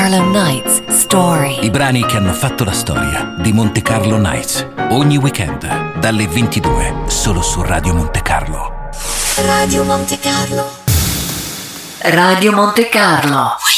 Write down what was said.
Carlo Nights Story. I brani che hanno fatto la storia di Monte Carlo Nights. Ogni weekend dalle 22 solo su Radio Monte Carlo. Radio Monte Carlo. Radio Monte Carlo.